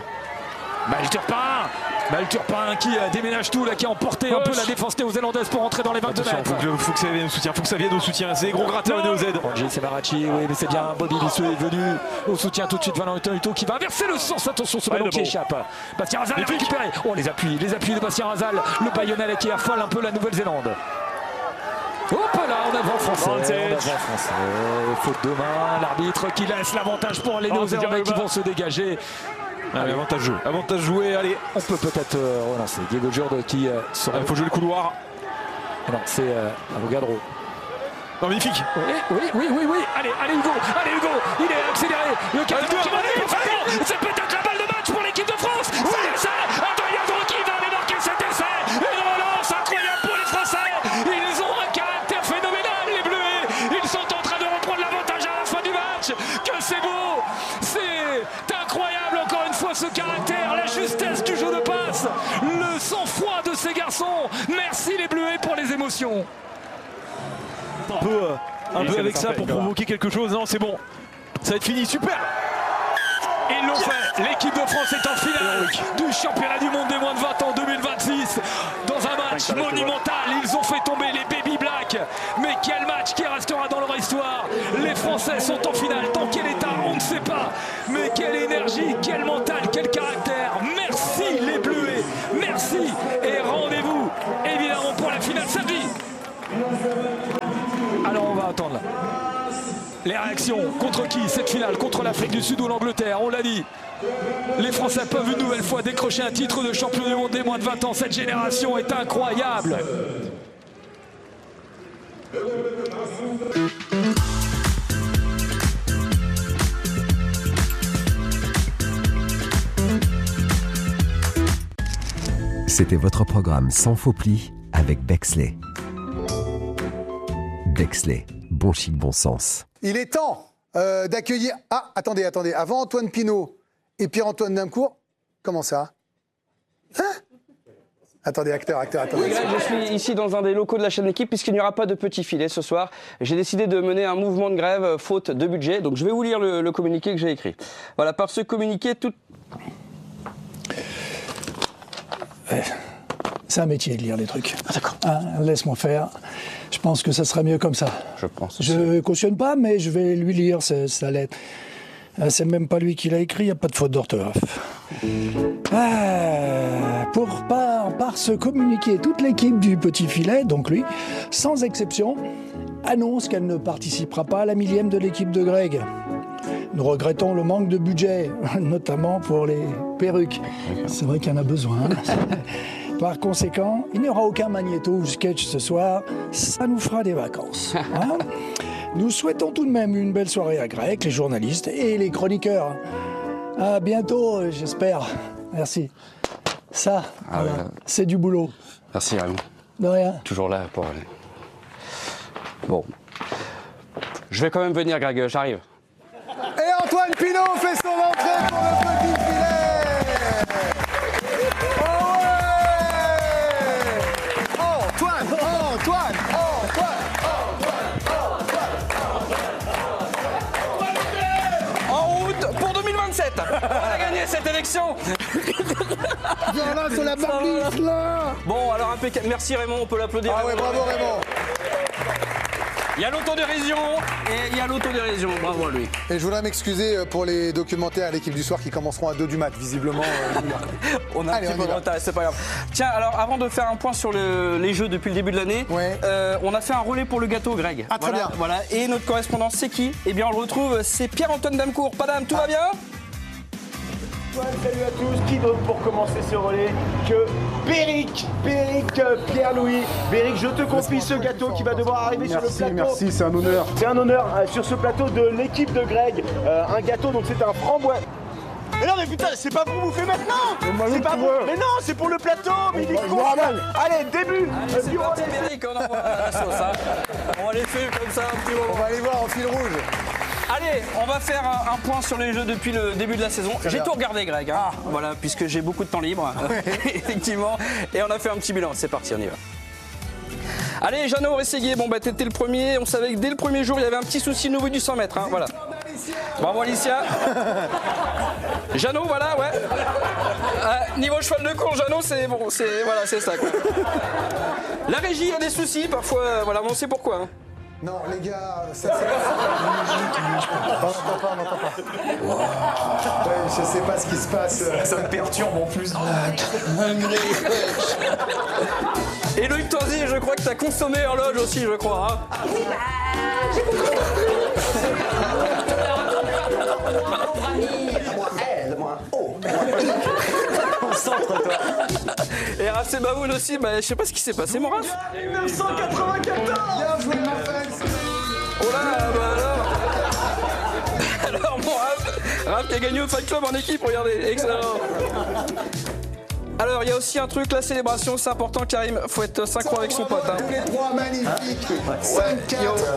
Malturpin qui déménage tout, là, qui a emporté un peu la défense néo-zélandaise pour entrer dans les 22 mètres. Faut que ça vienne au soutien, c'est gros gratteurs néo-Z. C'est Marachi, oui, mais c'est bien. Bobby Bissou est venu au soutien tout de suite. Valentino qui va inverser le sens. Attention, ce ballon qui échappe. Bastien Razal a récupéré. Oh, les appuis de Bastien Razal. Le Bayonnais qui affole un peu la Nouvelle-Zélande. Hop là, en avant français. Faute de main, l'arbitre qui laisse l'avantage pour les Néo-Zélandais qui vont se dégager. Allez, avantage joué, allez. On peut peut-être relancer. Diego Jurde qui sera... Il faut jouer le couloir. Non, c'est Avogadro. Non, magnifique. Oui. Allez Hugo, il est accéléré. Le capitaine qui va aller parfaitement. C'est peut-être la balle de match pour l'équipe de France. C'est ça. Avogadro qui va aller marquer cet essai. Une relance incroyable pour les Français. Ils ont un caractère phénoménal, les Bleus. Ils sont en train de reprendre l'avantage à la fin du match. Que c'est beau. C'est incroyable encore une fois ce caractère, la justesse du jeu de passe, le sang-froid de ces garçons. Merci les Bleus pour les émotions. Un peu avec ça pour provoquer quelque chose. Non, c'est bon. Ça va être fini. Super. Ils l'ont fait. L'équipe de France est en finale du championnat du monde des moins de 20 ans 2026. Dans un match monumental, ils ont fait tomber les Baby Blacks. Mais quel match qui restera dans leur histoire. Les Français sont en finale. Dans quel état, on ne sait pas. Mais quelle énergie, quel mental, quel caractère. Merci les Bleus. Merci. Et rendez-vous évidemment pour la finale samedi. Alors on va attendre là. Les réactions contre qui cette finale? Contre l'Afrique du Sud ou l'Angleterre, on l'a dit. Les Français peuvent une nouvelle fois décrocher un titre de champion du monde des moins de 20 ans. Cette génération est incroyable. C'était votre programme Sans faux pli avec Bexley. Bexley, bon chic, bon sens. Il est temps d'accueillir... Ah, attendez. Avant Antoine Pinault et Pierre-Antoine Damcourt, comment ça? Hein? Attendez, acteur. Oui, Greg, je suis ici dans un des locaux de la chaîne Équipe puisqu'il n'y aura pas de petit filet ce soir. J'ai décidé de mener un mouvement de grève faute de budget. Donc je vais vous lire le communiqué que j'ai écrit. Voilà, par ce communiqué, tout... C'est un métier de lire les trucs. Ah, d'accord. Laisse-moi faire. Je pense que ça sera mieux comme ça. Je pense aussi. Je cautionne pas, mais je vais lui lire sa lettre. C'est même pas lui qui l'a écrit, il n'y a pas de faute d'orthographe. Par ce communiqué, toute l'équipe du Petit Filet, donc lui, sans exception, annonce qu'elle ne participera pas à la 1000e de l'équipe de Greg. Nous regrettons le manque de budget, notamment pour les perruques. C'est vrai qu'il y en a besoin. Par conséquent, il n'y aura aucun magnéto ou sketch ce soir. Ça nous fera des vacances. Hein? Nous souhaitons tout de même une belle soirée à Greg, les journalistes et les chroniqueurs. À bientôt, j'espère. Merci. Ça, voilà, c'est du boulot. Merci Raymond. De rien. Toujours là pour... Bon. Je vais quand même venir, Greg, j'arrive. Et Antoine Pinault fait son entrée pour le Petit Filet. Oh ouais! Antoine! En route pour 2027. On a gagné cette élection. Viens là sur la balise là. Bon, alors impeccable. Merci Raymond, on peut l'applaudir. Ah ouais, bravo Raymond. Il y a l'autodérision et il y a l'autodérision. Bravo à lui. Et je voudrais m'excuser pour les documentaires à l'équipe du soir qui commenceront à 2 du mat, visiblement. On a un petit peu de retard, c'est pas grave. Tiens, alors avant de faire un point sur les jeux depuis le début de l'année, on a fait un relais pour le gâteau, Greg. Ah, très bien. Voilà. Et notre correspondant, c'est qui? Eh bien, on le retrouve, c'est Pierre-Antoine Damcourt. Padam, tout va bien? Salut à tous, qui d'autre pour commencer ce relais que Béric, Pierre-Louis. Béric, je te confie ce gâteau qui va devoir arriver sur le plateau. Merci, c'est un honneur. C'est un honneur sur ce plateau de l'équipe de Greg. Un gâteau, donc c'est un framboise. Mais non mais putain, c'est pas pour bouffer maintenant. C'est pas pour... Mais non, c'est pour le plateau. Mais il est con. Allez, début. C'est parti, Béric, on envoie la sauce. Hein. On va les faire comme ça un petit moment. On va aller voir en fil rouge. Allez, on va faire un point sur les jeux depuis le début de la saison. J'ai tout regardé, Greg. Hein. Voilà, puisque j'ai beaucoup de temps libre, effectivement. Et on a fait un petit bilan. C'est parti, on y va. Allez, Jeannot Rességuier, bon bah t'étais le premier. On savait que dès le premier jour, il y avait un petit souci au niveau du 100 mètres. Hein, voilà. Bravo Alicia. Jeannot, voilà, ouais. Niveau cheval de course, Jeannot, c'est bon, voilà, c'est ça. Quoi. La régie a des soucis parfois, voilà, on sait pourquoi. Hein. Non, les gars, ça c'est pas... On n'entend pas. Ouais, je sais pas ce qui se passe. Ça me perturbe en plus. Et Loïc Torzy, je crois que t'as consommé horloge aussi, je crois. Hein. Concentre-toi. Et Raph Sebaoun aussi, bah, je sais pas ce qui s'est passé, mon Raph. 1994. Bien joué, mon frère. Oh là, bah alors. Alors, mon Raph qui a gagné au Fight Club en équipe, regardez, excellent. Alors, il y a aussi un truc, la célébration, c'est important, Karim. Faut être synchro avec son pote. Hein. Tous les 3 magnifiques. 5-4.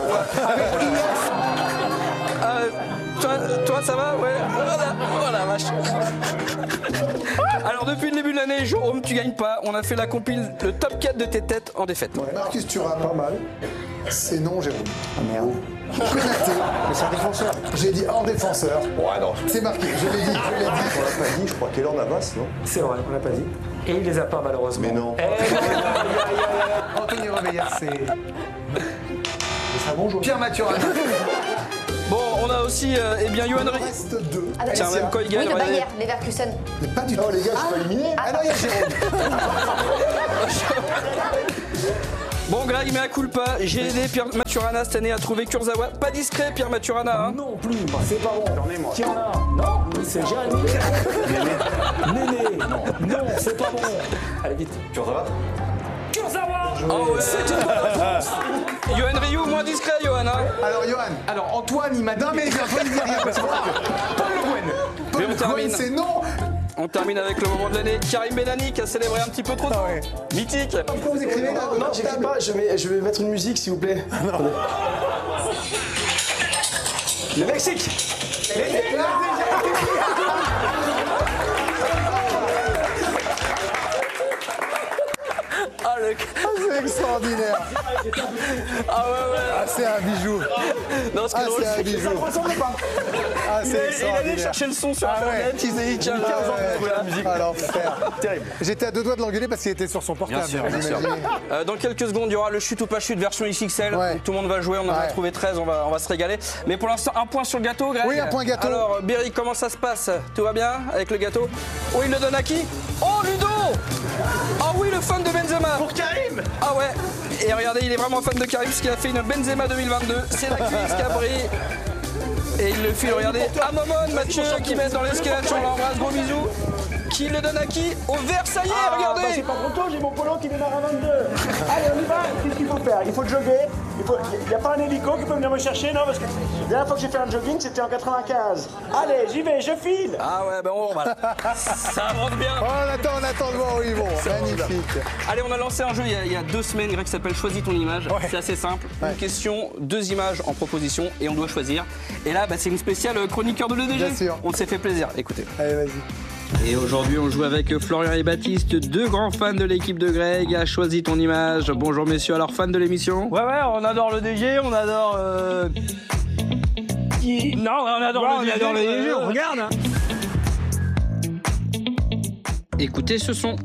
Toi, ça va? Ouais. Oh la vache. Alors, depuis le début de l'année, Jérôme, tu gagnes pas. On a fait la compile, le top 4 de tes têtes en défaite. Marcus, tu auras pas mal. C'est non, Jérôme. Ah merde. Konaté. Mais c'est un défenseur. J'ai dit en défenseur. Ouais, non. C'est marqué, je l'ai dit. On l'a pas dit, je crois. Taylor Navas, non? C'est vrai, on l'a pas dit. Et il les a pas malheureusement. Mais non. Anthony Reveillard, c'est un bon joueur. Pierre Mathurin. Bon, on a aussi, eh bien, Johan Ri. Reste 2. Tiens, même quand il gagne, Oui, de Bayer, Leverkusen. Mais pas du tout. Oh les gars, je suis pas éliminé. Ah non, il y a Jérôme. Bon, Greg, mais à culpa, j'ai aidé Pierre Maturana cette année à trouver Kurzawa. Pas discret, Pierre Maturana. Hein. Non plus, c'est pas bon. Qui en a? Non, c'est Jérémy. Néné. Non, c'est pas bon. Allez, vite. Kurzawa. Oh ouais. C'est une bonne réponse. Johan Rioux, moins discret, Johan. Hein. Alors, Johan. Alors, Antoine, il m'a dit. Non, mais il vient pas de dire rien. Paul Le Guen. Paul Le Guen, c'est non. On termine avec le moment de l'année. Karim Benani qui a célébré un petit peu trop tôt. Ouais. Mythique. Pourquoi vous écrivez là? Non, j'écris pas, je vais mettre une musique s'il vous plaît. Le Mexique. Ah, c'est extraordinaire. Ah ouais. Ah, c'est un bijou. Non, ce qui est drôle, c'est un bijou. Ah, c'est il allait extraordinaire. chercher le son sur internet, il s'est dit tiens, 15 ans de trouver la musique. Ah, l'enfer. Terrible. J'étais à 2 doigts de l'engueuler parce qu'il était sur son portable. Bien sûr. Dans quelques secondes, il y aura le chute ou pas chute version XXL. Ouais. Tout le monde va jouer, on en a trouvé 13, on va se régaler. Mais pour l'instant, un point sur le gâteau, Greg. Oui, un point gâteau. Alors, Berry, comment ça se passe? Tout va bien avec le gâteau? Oh, il le donne à qui? Oh, Ludo! Ah oui, le fan de Benzema. Pour Karim. Ah ouais. Et regardez, il est vraiment fan de Karim puisqu'il a fait une Benzema 2022. C'est la cuisse qui a pris. Et il le file, regardez, à Momon, Mathieu qui met dans les sketchs, on l'embrasse, gros bisous. Qui le donne à qui? Au vert, ça y est, regardez. Bah, c'est pas trop tôt, j'ai mon polo qui démarre à 22. Allez, on y va. Qu'est-ce qu'il faut faire? Il faut jogger. Il n'y a pas un hélico qui peut venir me chercher, non? Parce que la dernière fois que j'ai fait un jogging, c'était en 95. Allez, j'y vais, je file. Ah ouais, ben on va. Ça avance bien. Oh, on attend de voir où ils vont. Magnifique. Allez, on a lancé un jeu il y a 2 semaines, Greg, qui s'appelle Choisis ton image. Ouais. C'est assez simple. Ouais. Une question, 2 images en proposition et on doit choisir. Et là, c'est une spéciale chroniqueur de l'EDG. Bien sûr. On s'est fait plaisir. Écoutez. Allez, vas-y. Et aujourd'hui, on joue avec Florian et Baptiste, 2 grands fans de l'équipe de Greg. A choisi ton image. Bonjour messieurs, alors fans de l'émission? Ouais, on adore le DG, on adore. Non, on adore le DG, on regarde. Hein. Écoutez ce son.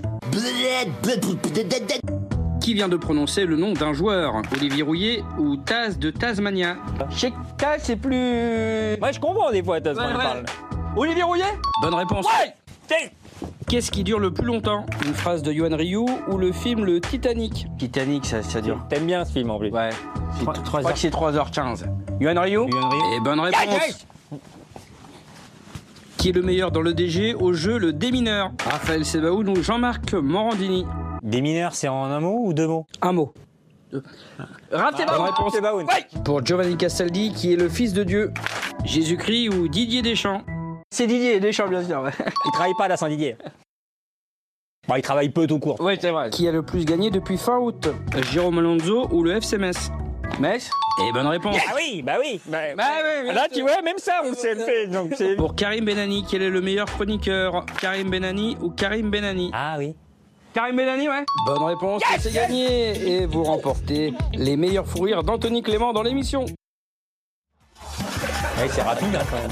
Qui vient de prononcer le nom d'un joueur? Olivier Rouillet ou Taz de Tasmania? Chez Taz, c'est plus. Ouais, je comprends des fois, Taz, quand il parle. Olivier Rouillet? Bonne réponse. Ouais. Qu'est-ce qui dure le plus longtemps? Une phrase de Johan Rioux ou le film Le Titanic? Titanic, ça dure. T'aimes bien ce film en plus? Ouais. Je crois que c'est 3h15. Johan Rioux? Et bonne réponse. Qui est le meilleur dans le DG au jeu Le Démineur? Raphaël Sebaoun ou Jean-Marc Morandini? Démineur, c'est en un mot ou 2 mots? Un mot. Bonne réponse. Ouais. Pour Giovanni Castaldi, qui est le fils de Dieu? Jésus-Christ ou Didier Deschamps? C'est Didier Deschamps, bien sûr. Ouais. Il travaille pas là sans Didier. Bon, il travaille peu tout court. Oui, c'est vrai. Qui a le plus gagné depuis fin août? Jérôme Alonso ou le FC Metz? Metz. Et bonne réponse. Ah oui, bah oui. Là, tu vois, même ça, on sait le fait. Donc pour Karim Benani, quel est le meilleur chroniqueur? Karim Benani ou Karim Benani? Ah oui. Karim Benani, ouais. Bonne réponse, c'est gagné. Et vous remportez les meilleurs fous rires d'Anthony Clément dans l'émission. Ouais, c'est rapide hein, quand même.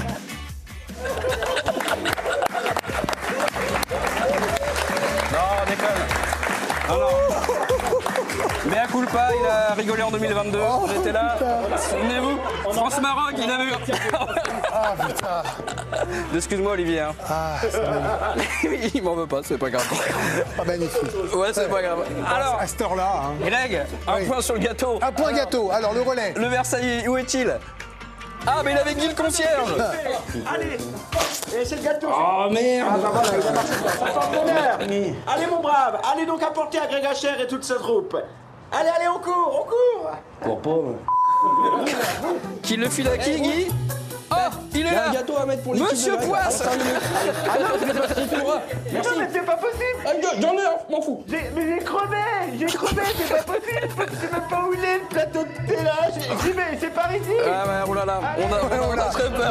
Non, déconne. Non. Mais à culpa, il a rigolé en 2022. On était là. Souvenez-vous, France-Maroc, il avait eu. Ah putain. Excuse-moi, Olivier. Hein. Ah, il m'en veut pas, c'est pas grave. Ah, magnifique. Ouais, c'est pas grave. Alors, à cette heure-là. Hein. Greg, un point sur le gâteau. Un point gâteau. Alors, le relais. Le Versailles, où est-il? Ah, mais il avait Guy le concierge. Allez. Et c'est le gâteau. Oh merde. Ah bah voilà, il a marché. Ça sent le bonheur. Allez mon brave, allez donc apporter à Greg Hacher et toute sa troupe. Allez, on court, Pour pauvre. Qui le file à qui, Guy? Oh, il est là. Un gâteau à mettre pour les Monsieur Poisse. Ah non, mais c'est pas possible. J'en ai un, m'en fous. Mais j'ai crevé, c'est pas possible. Je sais même pas où il est, le plateau de thé là. J'y vais, c'est par ici. Ah ouais, oh là là, on a très peur.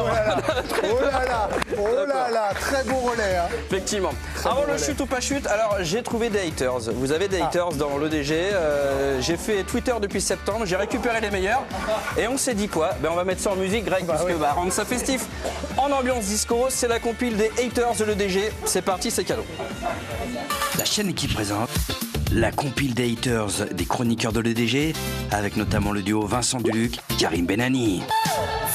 Oh là là, très beau relais. Hein. Effectivement. Avant le chute ou pas chute, alors j'ai trouvé des haters. Vous avez des haters dans l'EDG. J'ai fait Twitter depuis septembre, j'ai récupéré les meilleurs. Et on s'est dit quoi? On va mettre ça en musique, Greg, parce que rendre ça festif. En ambiance disco, c'est la compile des haters de l'EDG. C'est parti, c'est cadeau. La chaîne qui présente la compile des haters des chroniqueurs de l'EDG, avec notamment le duo Vincent Duluc, Karim Benani.